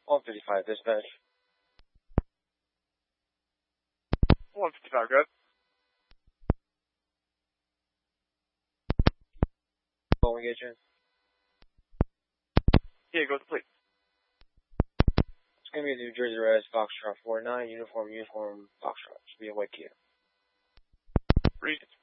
155 dispatch. 155, good. Phone engagement. Yeah, go with the plate. It's going to be a New Jersey Res Foxtrot 49, uniform, Foxtrot. Should be a white Kia. Read.